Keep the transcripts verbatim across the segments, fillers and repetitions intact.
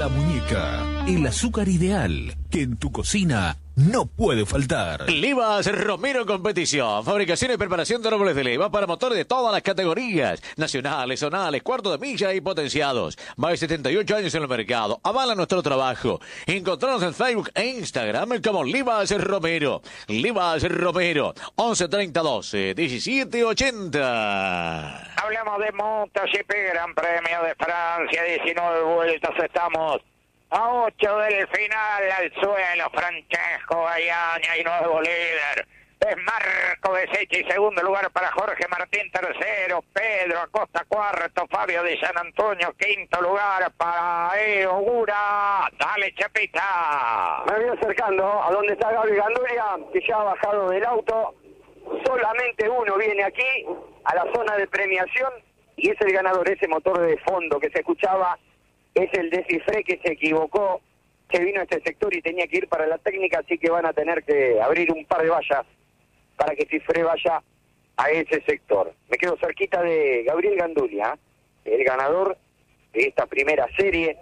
La Muñeca, el azúcar ideal que en tu cocina no puede faltar. Livas Romero Competición. Fabricación y preparación de árboles de leva para motores de todas las categorías. Nacionales, zonales, cuarto de milla y potenciados. Más de setenta y ocho años en el mercado. Avala nuestro trabajo. Encontrarnos en Facebook e Instagram como Livas Romero. Livas Romero. once treinta doce diecisiete ochenta. Hablamos de MotoGP Gran Premio de Francia. diecinueve vueltas. Estamos a ocho del final, al suelo, Francesco Bagnaia y nuevo líder. Es Marco Besechi, segundo lugar para Jorge Martín, tercero, Pedro Acosta, cuarto, Fabio de San Antonio, quinto lugar para Eo Gura. Dale, Chapita. Me voy acercando a donde está Gaby Gandulia, que ya ha bajado del auto. Solamente uno viene aquí, a la zona de premiación, y es el ganador. Ese motor de fondo que se escuchaba es el de Cifré, que se equivocó, que vino a este sector y tenía que ir para la técnica, así que van a tener que abrir un par de vallas para que Cifré vaya a ese sector. Me quedo cerquita de Gabriel Gandulia, el ganador de esta primera serie.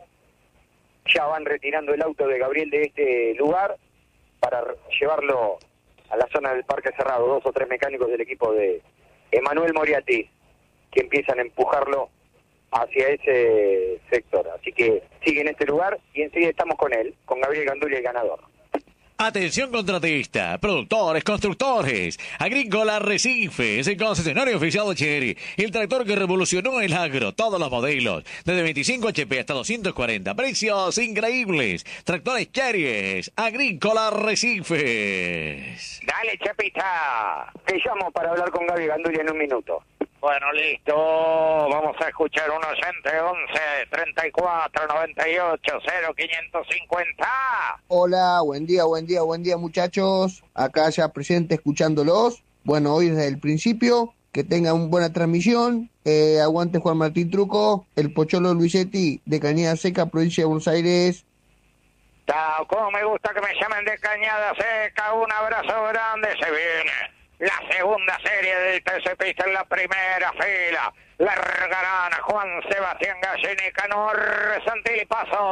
Ya van retirando el auto de Gabriel de este lugar para llevarlo a la zona del Parque Cerrado. Dos o tres mecánicos del equipo de Emanuel Moriarty que empiezan a empujarlo hacia ese sector. Así que sigue en este lugar y enseguida estamos con él, con Gabriel Gandulia, el ganador. Atención contratista, productores, constructores, Agrícola Arrecifes, el concesionario oficial de Chery, el tractor que revolucionó el agro, todos los modelos, desde veinticinco H P hasta doscientos cuarenta, precios increíbles, tractores Chery, Agrícola Arrecifes. Dale, Chapita. Te llamo para hablar con Gaby Gandulia en un minuto. Bueno, listo. Vamos a escuchar un oyente. Once treinta y cuatro noventa y ocho cero quinientos cincuenta. Hola, buen día, buen día, buen día, muchachos. Acá ya presente escuchándolos. Bueno, hoy desde el principio. Que tengan una buena transmisión. Eh, aguante Juan Martín Truco, el Pocholo Luisetti de Cañada Seca, provincia de Buenos Aires. Chao, cómo me gusta que me llamen de Cañada Seca. Un abrazo grande. Se viene la segunda serie del T C Pista en la primera fila. Largarán a Juan Sebastián Gallini, Canor, Santilli,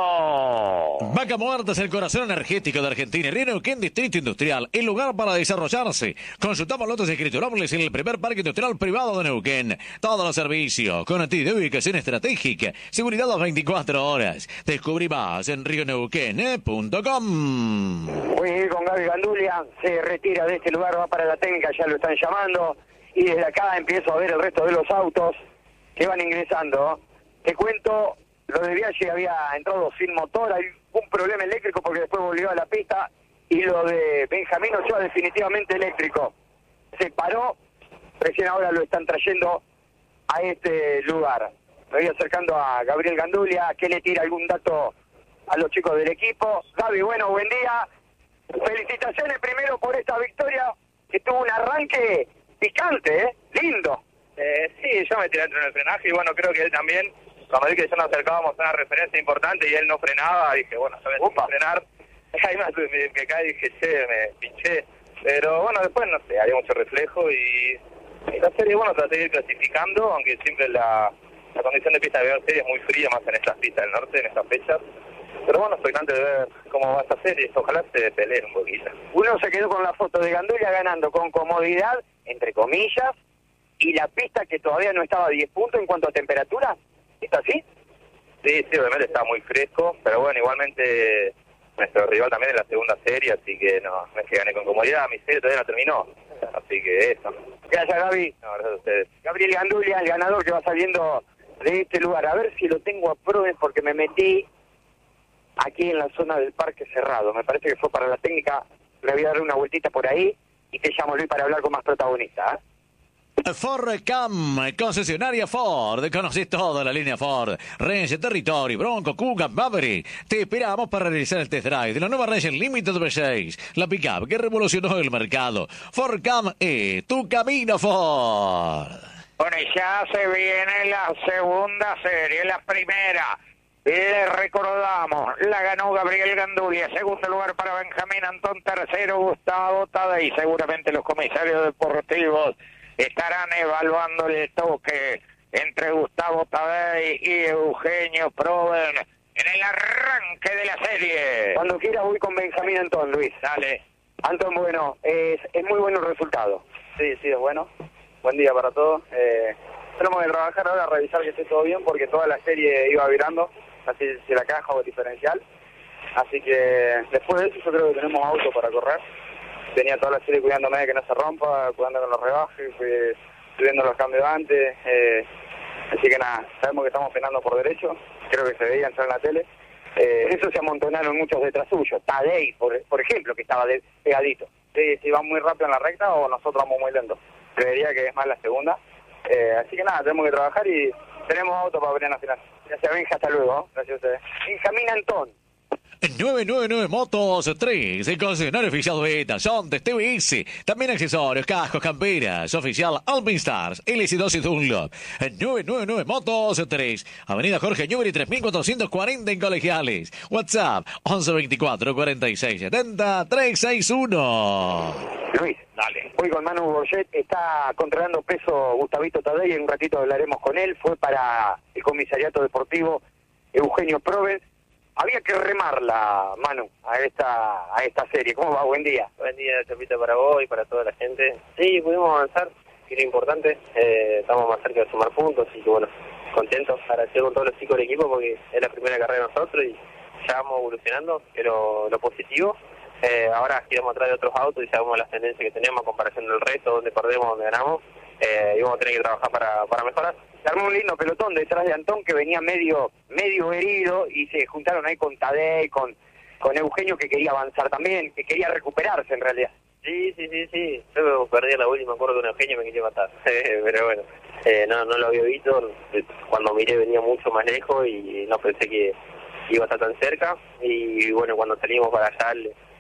Paso. Vaca Muerta es el corazón energético de Argentina. Río Neuquén, Distrito Industrial, el lugar para desarrollarse. Consultamos lotes escriturables en el primer parque industrial privado de Neuquén. Todos los servicios, conectividad de ubicación estratégica, seguridad a veinticuatro horas. Descubrí más en rio neuquén punto com. Voy a ir con Gaby Gandulia, se retira de este lugar, va para la técnica, ya lo están llamando. Y desde acá empiezo a ver el resto de los autos que van ingresando. Te cuento, lo de Viaggi había entrado sin motor, hay un problema eléctrico porque después volvió a la pista, y lo de Benjamín Ochoa definitivamente eléctrico. Se paró, recién ahora lo están trayendo a este lugar. Me voy acercando a Gabriel Gandulia, que le tira algún dato a los chicos del equipo. Gaby, bueno, buen día. Felicitaciones primero por esta victoria, que tuvo un arranque picante, ¿eh? Lindo. Eh, sí, yo me tiré dentro del frenaje y bueno, creo que él también, cuando vi que ya nos acercábamos a una referencia importante y él no frenaba, dije, bueno, yo voy a frenar. Ahí más me, me caí y dije, che, me pinché. Pero bueno, después, no sé, había mucho reflejo y, y la serie, bueno, traté de ir clasificando, aunque siempre la, la condición de pista de ver serie es muy fría, más en estas pistas del norte, en estas fechas. Pero bueno, estoy antes de ver cómo va esta serie, ojalá se peleen un poquito. Uno se quedó con la foto de Gandulia ganando con comodidad, entre comillas, y la pista que todavía no estaba a diez puntos en cuanto a temperatura. ¿Está así? Sí, sí, obviamente está muy fresco, pero bueno, igualmente nuestro rival también en la segunda serie, así que no, no es que gane con comodidad, mi serie todavía no terminó, así que eso. Gracias, Gaby. No, gracias a ustedes. Gabriel Gandulia, el ganador que va saliendo de este lugar. A ver si lo tengo a prueba porque me metí aquí en la zona del Parque Cerrado. Me parece que fue para la técnica. Le voy a dar una vueltita por ahí y te llamo, Luis, para hablar con más protagonistas, ¿eh? Ford Cam, concesionaria Ford. Conoces toda la línea Ford. Ranger, Territory, Bronco, Kuga, Maverick. Te esperamos para realizar el test drive de la nueva Ranger Limited V seis. La pickup que revolucionó el mercado. Ford Cam es tu camino, Ford. Bueno, y ya se viene la segunda serie, la primera. Le recordamos, la ganó Gabriel Gandulia, segundo lugar para Benjamín Antón, tercero Gustavo Tadei. Seguramente los comisarios deportivos estarán evaluando el toque entre Gustavo Tadei y Eugenio Proven. en el arranque de la serie. Cuando quieras voy con Benjamín Antón, Luis. Dale. Antón, bueno, es, es muy bueno el resultado. Sí, sí, es bueno. Buen día para todos. Eh, tenemos que trabajar ahora, revisar que esté todo bien, porque toda la serie iba virando, así si la caja o el diferencial. Así que después de eso yo creo que tenemos auto para correr. Tenía toda la serie cuidándome de que no se rompa, cuidando con los rebajes, eh, subiendo los cambios antes. Eh, así que nada, sabemos que estamos penando por derecho. Creo que se veía entrar en la tele. Eh, eso se amontonaron muchos detrás suyo. Tadei, por, por ejemplo, que estaba de, pegadito. Sí, si van muy rápido en la recta o nosotros vamos muy lentos. Creería que es más la segunda. Eh, así que nada, tenemos que trabajar y tenemos auto para venir a la final. Gracias, Benja, hasta luego. Gracias a ustedes. Benjamín Antón. nueve nueve nueve Motos tres, el concesionario oficial Beta, Sontes, T V S, también accesorios, cascos, camperas, oficial Alpine Stars, L C dos y Dunlop. nueve nueve nueve Motos tres, Avenida Jorge Newbery tres mil cuatrocientos cuarenta en Colegiales. WhatsApp once veinticuatro cuarenta y seis setenta trescientos sesenta y uno. Luis, dale. Voy con Manu Borget, está controlando peso Gustavito Tadei, en un ratito hablaremos con él, fue para el comisariato deportivo Eugenio Provence. Había que remarla, Manu, a esta a esta serie. ¿Cómo va? Buen día. Buen día, Chapita, para vos y para toda la gente. Sí, pudimos avanzar, que era importante. Eh, estamos más cerca de sumar puntos, y que bueno, contentos. Agradecido con todos los chicos del equipo porque es la primera carrera de nosotros y ya vamos evolucionando, pero lo positivo. Eh, ahora giramos atrás de otros autos y sabemos las tendencias que tenemos a comparación del resto, donde perdemos, donde ganamos. Eh, y vamos a tener que trabajar para, para mejorar. Se armó un lindo pelotón detrás de Antón que venía medio medio herido y se juntaron ahí con Tadei, con, con Eugenio que quería avanzar también, que quería recuperarse en realidad. Sí, sí, sí, sí. Yo perdí la última, me acuerdo que un Eugenio me quería matar. Pero bueno, eh, no, no lo había visto. Cuando miré venía mucho más lejos y no pensé que iba a estar tan cerca. Y bueno, cuando salimos para allá,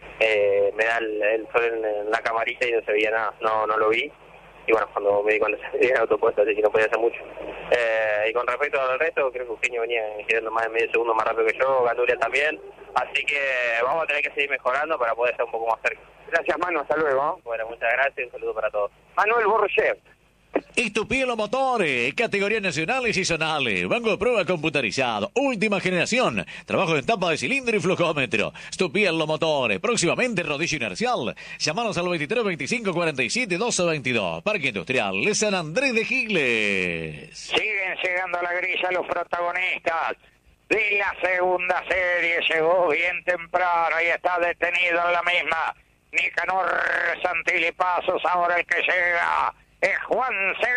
eh, me da el, el sol en, en la camarita y no se veía nada. No, no lo vi. Y bueno, cuando me di cuenta se veía el autopuesto, así que no podía hacer mucho. Eh, y con respecto al resto, creo que Eugenio venía girando más de medio segundo más rápido que yo, Gandulia también. Así que vamos a tener que seguir mejorando para poder estar un poco más cerca. Gracias, Manu, hasta luego. Bueno, muchas gracias y un saludo para todos. Manuel Borget. Estupielo Motores, categorías nacionales y zonales, banco de prueba computarizado, última generación, trabajo en tapa de cilindro y flujómetro. Estupielo Motores, próximamente rodillo inercial. Llamanos al veintitrés veinticinco cuarenta y siete doce veintidós. Parque Industrial de San Andrés de Giles. Siguen llegando a la grilla los protagonistas de la segunda serie. Llegó bien temprano y está detenido en la misma Nicanor Santilli Pasos. Ahora el que llega es Juan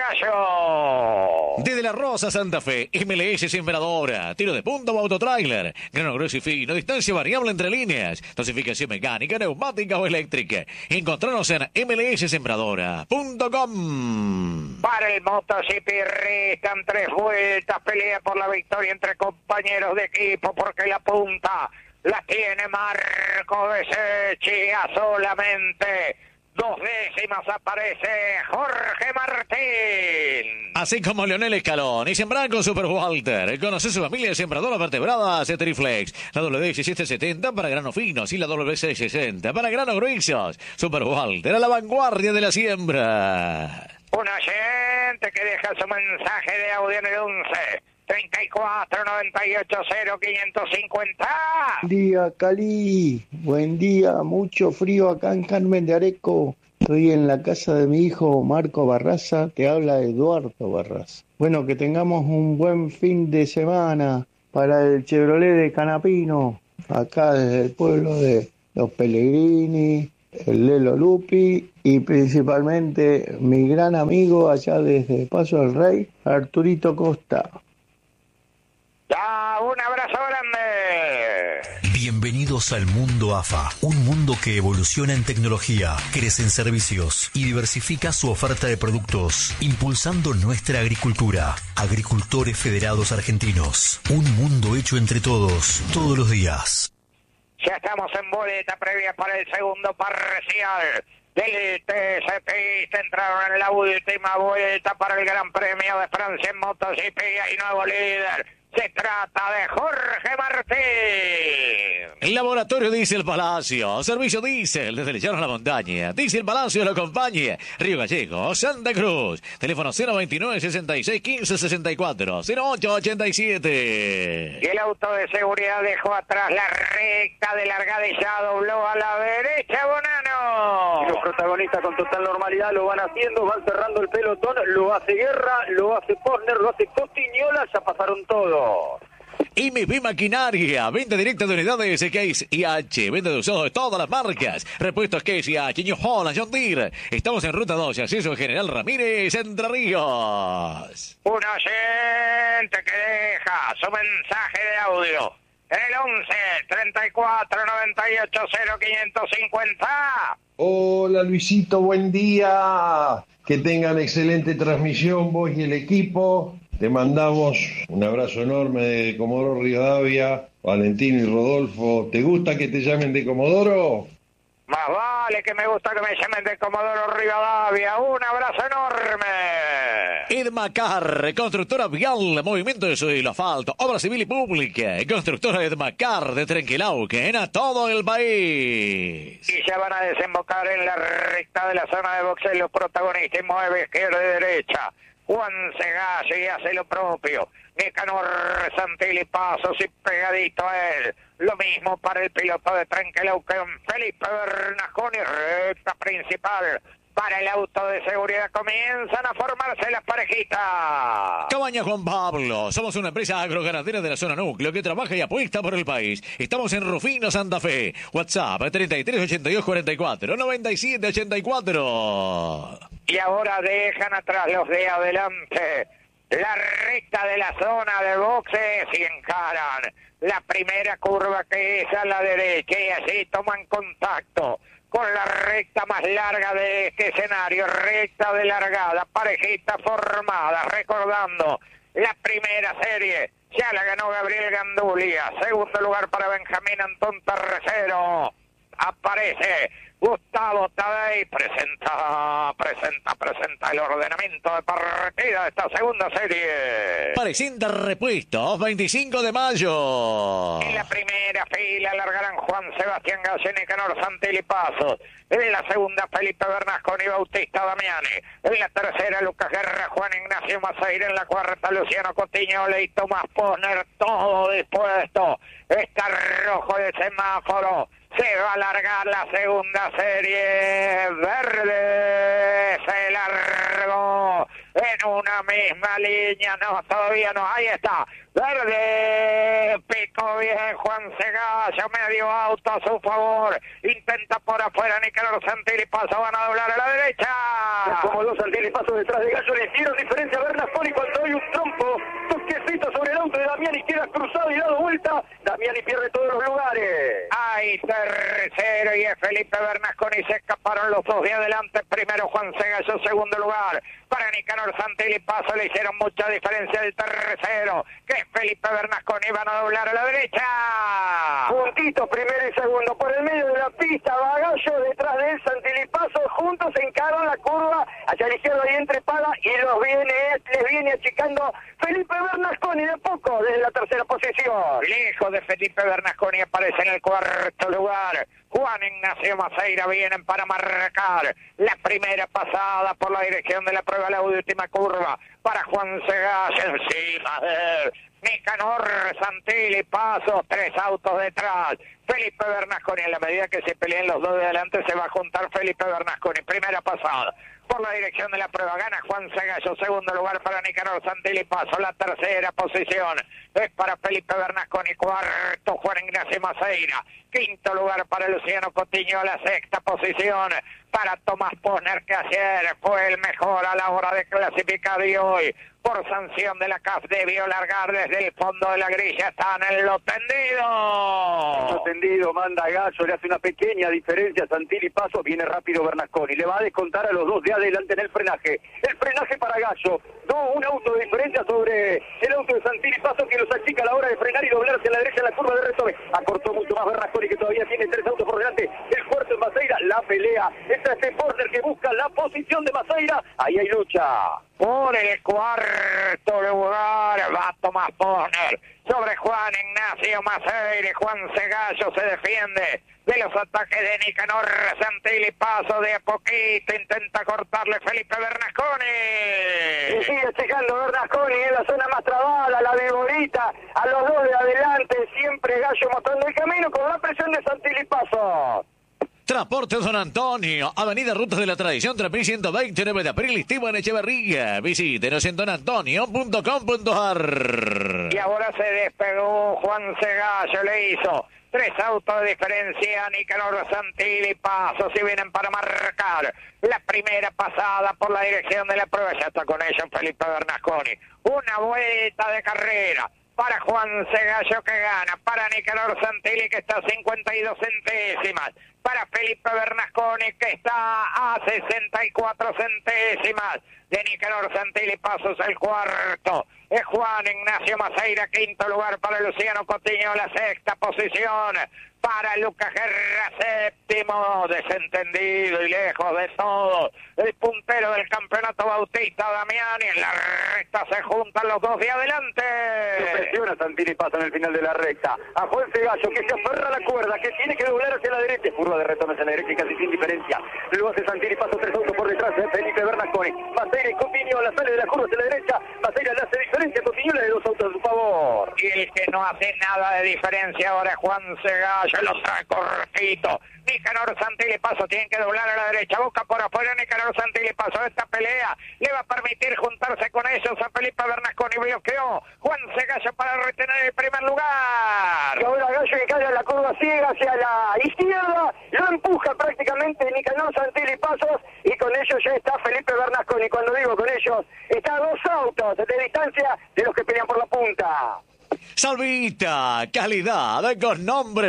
Cegallo. Desde La Rosa, Santa Fe, M L S Sembradora, tiro de punta o autotrailer, grano grueso y fino, distancia variable entre líneas, dosificación mecánica, neumática o eléctrica. Encontranos en m l s sembradora punto com. Para el motociclista en tres vueltas, pelea por la victoria entre compañeros de equipo, porque la punta la tiene Marco Besechi a solamente dos décimas aparece Jorge Martín. Así como Leonel Escalón y sembrar con Super Walter. Conoce su familia de sembradoras vertebradas Triflex. La W D diecisiete setenta para granos finos y la W C sesenta para granos gruesos. Super Walter a la vanguardia de la siembra. Un oyente que deja su mensaje de audio en el once treinta y cuatro noventa y ocho cero quinientos cincuenta. Buen día, Cali. Buen día. Mucho frío acá en Carmen de Areco. Estoy en la casa de mi hijo Marco Barraza. Te habla Eduardo Barraza. Bueno, que tengamos un buen fin de semana para el Chevrolet de Canapino. Acá desde el pueblo de Los Pellegrini, el Lelo Lupi y principalmente mi gran amigo allá desde Paso del Rey, Arturito Costa. ¡Ya! ¡Un abrazo grande! Bienvenidos al mundo A F A, un mundo que evoluciona en tecnología, crece en servicios y diversifica su oferta de productos, impulsando nuestra agricultura. Agricultores Federados Argentinos, un mundo hecho entre todos, todos los días. Ya estamos en boleta previa para el segundo parcial del T C P. Entraron en la última vuelta para el Gran Premio de Francia en MotoGP y nuevo líder. Se trata de Jorge Martín. Laboratorio Diesel Palacio, servicio diésel desde el llano a la montaña. Diesel Palacio lo acompaña. Río Gallego, Santa Cruz. Teléfono cero veintinueve, sesenta y seis, quince, sesenta y cuatro, cero ocho ochenta y siete. Y el auto de seguridad dejó atrás la recta de largada y ya dobló a la derecha, Bonano. Y los protagonistas con total normalidad lo van haciendo, van cerrando el pelotón, lo hace Guerra, lo hace Posner, lo hace Costiñola, ya pasaron todos. M P Maquinaria, venta directa de unidades Case y H, venta de usados de todas las marcas, repuestos Case y H, New Holland, John Deere. Estamos en Ruta doce, acceso General Ramírez, Entre Ríos. Un oyente que deja su mensaje de audio en el once, treinta y cuatro, noventa y ocho, cero, quinientos cincuenta. Hola Luisito, buen día. Que tengan excelente transmisión vos y el equipo. Te mandamos un abrazo enorme de Comodoro Rivadavia, Valentino y Rodolfo. ¿Te gusta que te llamen de Comodoro? Más vale que me gusta que me llamen de Comodoro Rivadavia. Un abrazo enorme. Edmacar, constructora vial, movimiento de suelo, asfalto, obra civil y pública. Constructora Edmacar de Trenquelauquen a todo el país. Y ya van a desembocar en la recta de la zona de boxeo los protagonistas. Mueve izquierda y derecha. Juan Segallo y hace lo propio. Nicanor Santilli pasos y pegadito a él. Lo mismo para el piloto de Trenquelauquen, Felipe Bernasconi, recta principal. Para el auto de seguridad comienzan a formarse las parejitas. Cabaña Juan Pablo, somos una empresa agroganadera de la zona núcleo que trabaja y apuesta por el país. Estamos en Rufino, Santa Fe. WhatsApp treinta y tres, ochenta y dos, cuarenta y cuatro, noventa y siete, ochenta y cuatro. Y ahora dejan atrás los de adelante. La recta de la zona de boxes y encaran la primera curva que es a la derecha y así toman contacto con la recta más larga de este escenario, recta de largada, parejita formada, recordando la primera serie, ya la ganó Gabriel Gandulia, segundo lugar para Benjamín Antón Tercero, aparece Gustavo Tadei, presenta, presenta, presenta el ordenamiento de partida de esta segunda serie. Presenta repuestos, veinticinco de mayo. En la primera fila largarán Juan Sebastián Gallo, Nicanor Santilli Pasos. En la segunda Felipe Bernasconi y Bautista Damiani. En la tercera Lucas Guerra, Juan Ignacio Maceira. En la cuarta Luciano Cotiñola y Tomás Posner, todo dispuesto. Está rojo de semáforo. Se va a alargar la segunda serie. Verde se largó en una misma línea. No, todavía no. Ahí está. Verde. Picó bien Juan Segallo. Medio auto a su favor. Intenta por afuera Nicanor Santilli Paso. Van a doblar a la derecha. Como dos Santilli Paso detrás de Gallo. Le hicieron diferencia a Bernasconi cuando hay un trompo. Toquecito sobre el auto de Damiani. Queda cruzado y dado vuelta. Damiani pierde todos los lugares. Ahí tercero y es Felipe Bernasconi. Se escaparon los dos de adelante. Primero Juan Segallo, segundo lugar para Nicanor Santilli Paso. Le hicieron mucha diferencia el tercero, que es Felipe Bernasconi. Van a doblar a la derecha. Puntitos primero y segundo. Por el medio de la pista va Gallo, detrás de él Santilli Paso. Juntos encaran la curva. Allá a la izquierda y entrepada y los viene, les viene achicando Felipe Bernasconi de poco desde la tercera posición. Lejos de Felipe Bernasconi aparece en el cuarto lugar Juan Ignacio Maceira. Vienen para marcar la primera pasada por la dirección de la prueba, la última curva para Juan Segallo. Encima de él Nicanor Santilli Paso, tres autos detrás. Felipe Bernasconi, en la medida que se peleen los dos de adelante, se va a juntar Felipe Bernasconi. Primera pasada por la dirección de la prueba, gana Juan Segallo, segundo lugar para Nicanor Santilli Paso, la tercera posición es para Felipe Bernasconi, cuarto Juan Ignacio Maceira, quinto lugar para Luciano Cotiño, la sexta posición para Tomás Posner, que ayer fue el mejor a la hora de clasificar y hoy, por sanción de la C A F, debió largar desde el fondo de la grilla. Están en lo tendido. Lo tendido, manda Gallo, le hace una pequeña diferencia. Santilli Paso, viene rápido Bernasconi. Le va a descontar a los dos de adelante en el frenaje. El frenaje para Gallo. No, un auto de diferencia sobre el auto de Santilli Paso, que los achica a la hora de frenar y doblarse a la derecha en la curva de Retove. Acortó mucho más Bernasconi, que todavía tiene tres autos por delante. El cuarto es Maceira, la pelea. Está este Porter que busca la posición de Maceira. Ahí hay lucha. Por Por el cuarto lugar va Tomás Posner sobre Juan Ignacio Maceire. Juan Cegallo se defiende de los ataques de Nicanor Santilli. Paso de a poquito, intenta cortarle Felipe Bernasconi. Y sigue checando Bernasconi en la zona más trabada, la Viborita, a los dos de adelante, siempre Gallo mostrando el camino con la presión de Santilli Paso. Transporte San Antonio, Avenida Rutas de la Tradición, tres mil ciento veinte, nueve de abril, Esteban Echeverría. Visítenos en don antonio punto com punto a r. Y ahora se despegó Juan Cegallo, le hizo tres autos de diferencia a Nicanor Santilli Paso, si vienen para marcar la primera pasada por la dirección de la prueba. Ya está con ellos Felipe Bernasconi. Una vuelta de carrera para Juan Cegallo que gana, para Nicanor Santilli que está a cincuenta y dos centésimas, para Felipe Bernasconi que está a sesenta y cuatro centésimas de Nicanor Santilli Pasos el cuarto. Es Juan Ignacio Maceira, quinto lugar para Luciano Cotiño, la sexta posición para Lucas Guerra, séptimo, desentendido y lejos de todo, el puntero del campeonato Bautista Damián, y en la recta se juntan los dos de adelante. Presiona Santilli Paso en el final de la recta a Juan Cegallo que se aferra a la cuerda, que tiene que doblar hacia la derecha, curva de retorno hacia la derecha y casi sin diferencia, luego hace Santilli Paso, tres autos por detrás de Felipe Bernasconi. Maceira y Cotiño la sale de la curva hacia la derecha, Maceira le hace diferencia, Cotiño le da dos autos a su favor. Y el que no hace nada de diferencia ahora es Juan Cegallo, lo trae cortito. Nicanor Santilli Paso tienen que doblar a la derecha, boca por afuera. Nicanor Santilli Paso, esta pelea le va a permitir juntarse con ellos a Felipe Bernasconi. Bloqueó Juan Cegallo para retener el primer lugar. Y ahora Gallo que cae a la curva ciega hacia la izquierda, lo empuja prácticamente Nicanor Santilli Pasos, y con ellos ya está Felipe Bernasconi. Cuando digo con ellos, está a dos autos de distancia de los que pelean por la punta. Salvita, calidad con nombre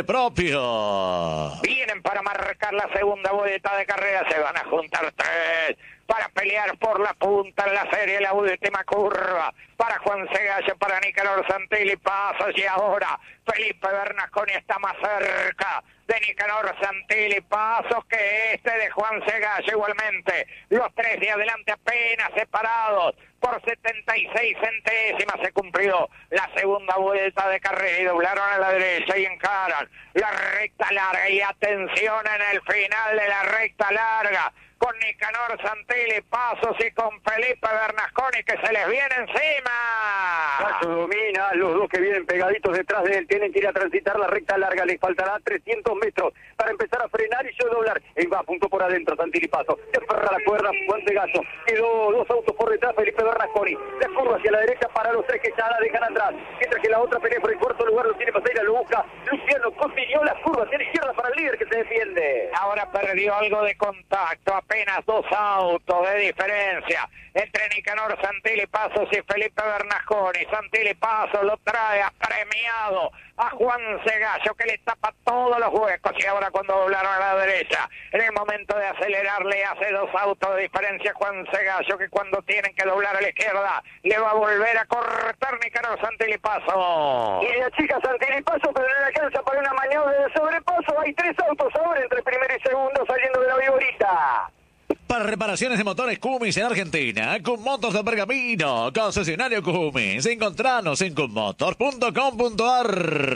propio. Vienen para marcar la segunda vuelta de carrera, se van a juntar tres para pelear por la punta en la serie, la última curva para Juan Cegallo, para Nicanor Santilli Pasos, y ahora Felipe Bernasconi está más cerca de Nicanor Santilli Pasos que este de Juan Cegallo. Igualmente, los tres de adelante apenas separados por setenta y seis centésimas. Se cumplió la segunda vuelta de carrera y doblaron a la derecha y encaran la recta larga. Y atención en el final de la recta larga, con Nicanor Santilli Pasos y con Felipe Bernasconi que se les viene encima. Gallo domina, los dos que vienen pegaditos detrás de él tienen que ir a transitar la recta larga, les faltará trescientos metros para empezar a frenar y yo doblar. Él va, punto por adentro, Santilli Paso, se aferra la cuerda, Juan Cegallo, quedó dos autos por detrás, Felipe Bernasconi, la curva hacia la derecha para los tres que ya la dejan atrás, mientras que la otra pelea por el cuarto lugar lo tiene Maceira, lo busca Luciano Cotiño, la curva hacia la izquierda para el líder que se defiende. Ahora perdió algo de contacto, apenas dos autos de diferencia entre Nicanor Santilli Pasos y Felipe Bernasconi. Santilli Pasos lo trae apremiado a Juan Cegallo que le tapa todos los huecos, y ahora cuando doblaron a la derecha, en el momento de acelerar le hace dos autos de diferencia Juan Cegallo, que cuando tienen que doblar a la izquierda le va a volver a cortar Nicanor Santilli Pasos. Y la chica Santilli Paso, pero no le alcanza para una maniobra de sobrepaso. Hay tres autos ahora entre primero y segundo saliendo de la Viborita. Para reparaciones de motores Cummins en Argentina, con Motos de Pergamino, concesionario Cummins. Encontranos en cummotor punto com punto a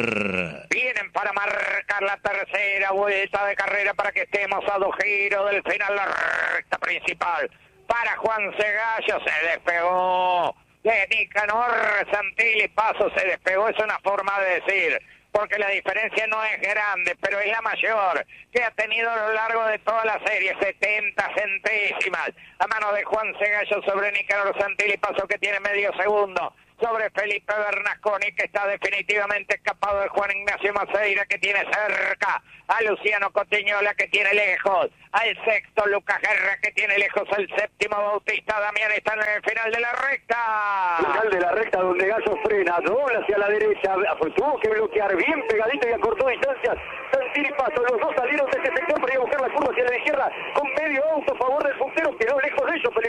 r. Vienen para marcar la tercera vuelta de carrera para que estemos a dos giros del final, la recta principal. Para Juan Cegallo se despegó de Nicanor Santilli Paso, se despegó, es una forma de decir, porque la diferencia no es grande, pero es la mayor que ha tenido a lo largo de toda la serie, setenta centésimas a mano de Juan Cegallo sobre Nicanor Santilli Paso, que tiene medio segundo sobre Felipe Bernasconi, que está definitivamente escapado de Juan Ignacio Maceira, que tiene cerca a Luciano Cotiñola, que tiene lejos al sexto Lucas Guerra, que tiene lejos al séptimo Bautista Damián. Están en el final de la recta. Final de la recta donde Gallo frena, dobla hacia la derecha, pues tuvo que bloquear bien pegadito y acortó distancias. Santilli Paso, los dos salieron de este sector para ir a buscar la curva hacia la izquierda con medio auto a favor del puntero, quedó lejos de ellos Felipe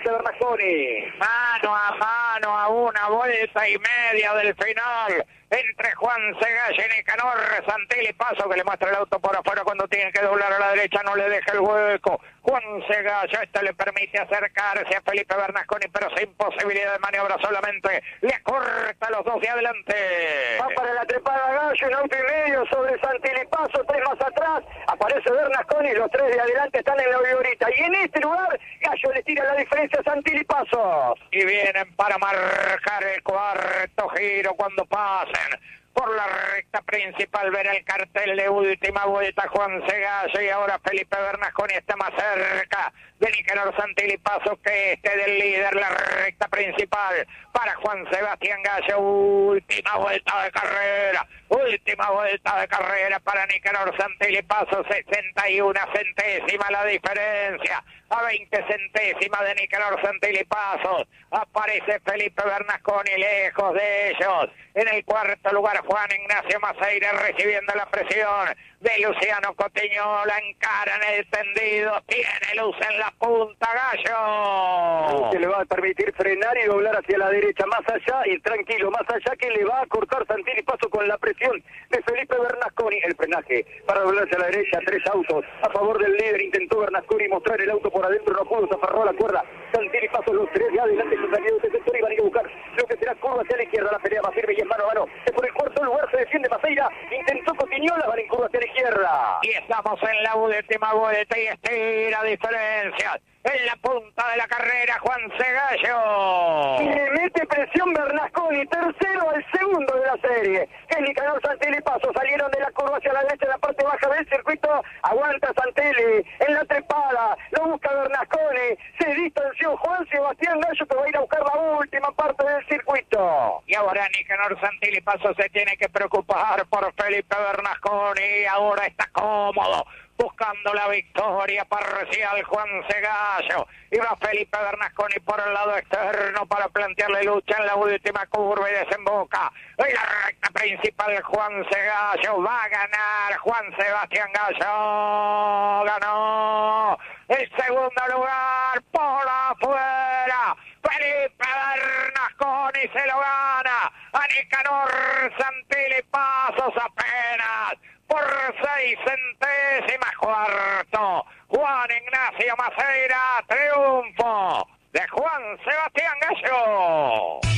Felipe Bernasconi. Mano a mano a una vuelta y media del final entre Juan Segalla y Nicanor Santilli Paso, que le muestra el auto por afuera cuando tiene que doblar a la derecha, no le deja el hueco. Juan Segalla, esto le permite acercarse a Felipe Bernasconi, pero sin posibilidad de maniobra, solamente le acorta los dos de adelante. Va para la trepada Gallo, un auto y medio sobre Santilli Paso, tres más atrás, aparece Bernasconi, los tres de adelante están en la vigorita, y en este lugar Gallo le tira la diferencia a Santilli Paso. Y vienen para marcar el cuarto giro cuando pasen por la recta principal. Ver el cartel de última vuelta Juan Segalla, y ahora Felipe Bernasconi está más cerca de Nicanor Santilli Paso que este del líder. La recta principal para Juan Sebastián Gallo, última vuelta de carrera, última vuelta de carrera para Nicanor Santilli Paso, sesenta y una centésimas la diferencia, a veinte centésimas de Nicanor Santilli Paso. Aparece Felipe Bernasconi lejos de ellos. En el cuarto lugar Juan Ignacio Maceira, recibiendo la presión de Luciano Cotiñola. Encara en el tendido, tiene luz en la punta Gallo. Se le va a permitir frenar y doblar hacia la derecha, más allá y tranquilo, más allá, que le va a cortar Santilli Paso con la presión de Felipe Bernasconi. El frenaje para doblar hacia la derecha, tres autos a favor del líder. Intentó Bernasconi mostrar el auto por adentro, no pudo, se aferró a la cuerda. Santilli Paso, los tres de adelante se salieron de ese sector y van a ir a buscar lo que será curva hacia la izquierda. La pelea más firme y es mano a mano. Por el cuarto lugar se defiende Maceira, intentó Cotiñola, van en curva hacia la izquierda. Y estamos en la última vuelta y estira diferencias. En la punta de la carrera Juan Segallo. Y le mete presión Bernasconi, tercero al segundo de la serie. Que es Nicanor Santilli Paso, salieron de la curva hacia la derecha, en la parte baja del circuito. Aguanta Santilli en la trepada, lo busca Bernasconi. Se distanció Juan Sebastián Gallo, que va a ir a buscar la última parte del circuito. Y ahora Nicanor Santilli Paso se tiene que preocupar por Felipe Bernasconi. Ahora está cómodo, buscando la victoria parcial Juan Segallo. Y va Felipe Bernasconi por el lado externo para plantearle lucha en la última curva y desemboca en la recta principal. Juan Segallo va a ganar. Juan Sebastián Gallo ganó el segundo lugar por afuera. Felipe Bernasconi se lo gana a Nicanor Santilli Pasos apenas por seis centésimas. Cuarto, Juan Ignacio Maceira, triunfo de Juan Sebastián Gallo.